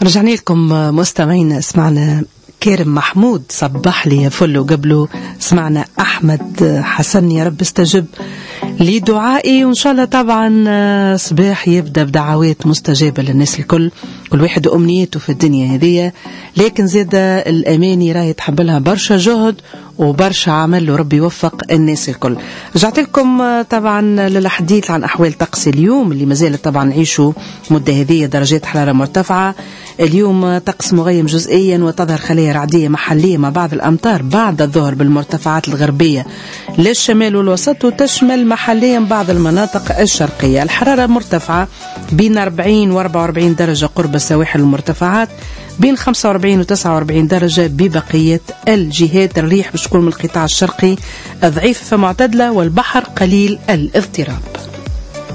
رجعنا لكم مستمعين. سمعنا كريم محمود صبح لي يا فل، وقبله سمعنا أحمد حسن يا رب استجب لدعائي. وإن شاء الله طبعا صباح يبدأ بدعوات مستجابة للناس الكل، كل واحد أمنيته في الدنيا هذه، لكن زيادة الأماني راهي تحبلها برشا جهد وبرشا عمل، وربي يوفق الناس الكل. رجعت لكم طبعا للحديث عن أحوال طقس اليوم اللي مازالت طبعا نعيشوا مدة هذه درجات حرارة مرتفعة. اليوم طقس مغيم جزئيا وتظهر خلايا رعدية محلية مع بعض الأمطار بعد الظهر بالمرتفعات الغربية للشمال والوسط، وتشمل محليا بعض المناطق الشرقية. الحرارة مرتفعة بين 40 و 44 درجة قرب السواحل المرتفعات، بين 45 و 49 درجة ببقية الجهات. الريح بتكون من القطاع الشرقي ضعيفة معتدلة، والبحر قليل الاضطراب.